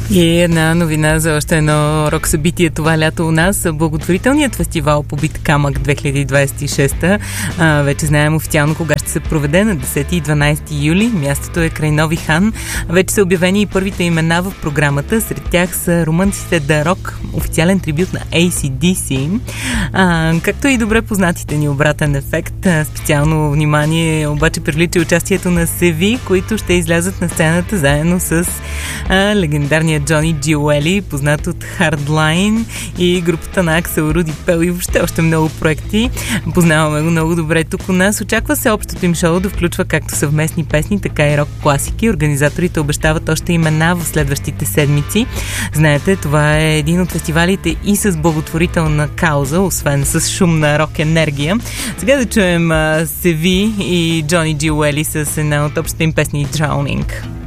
И една новина за още едно рок събитие това лято у нас. Благотворителният фестивал по бит камък 2026. Вече знаем официално кога ще се проведе на 10 и 12 юли. Мястото е край Нови хан. Вече са обявени и първите имена в програмата. Сред тях са румънците The Rock, официален трибют на AC/DC. Както и добре познатите ни Обратен ефект. Специално внимание обаче привлича участието на Севи, които ще излязат на сцената заедно с легендарния Джони Джиуели, познат от Hardline, и групата на Аксел, Руди Пел и въобще още много проекти. Познаваме го много добре тук у нас. Очаква се общото им шоу да включва както съвместни песни, така и рок класики. Организаторите обещават още имена в следващите седмици. Знаете, това е един от фестивалите и с благотворителна кауза, освен с шумна рок енергия. Сега да чуем Севи и Джони Джиуели с една от общите им песни Drowning.